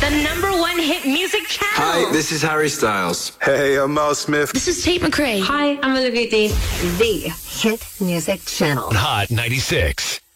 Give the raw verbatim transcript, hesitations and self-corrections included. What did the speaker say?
the number one hit music channel. Hi, this is Harry Styles. Hey, I'm Mel Smith. This is Tate McRae. Hi, I'm Olivia Dean. The hit music channel. Hot ninety-six.